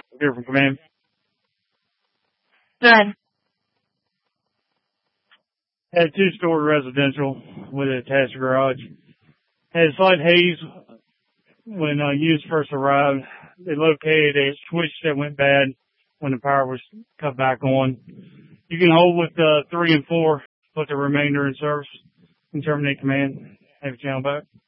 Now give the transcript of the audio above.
Here from command. Good. Had two-story residential with an attached garage. Had slight haze when units first arrived. They located a switch that went bad when the power was cut back on. You can hold with 3 and 4, put the remainder in service and terminate command. Have your channel back.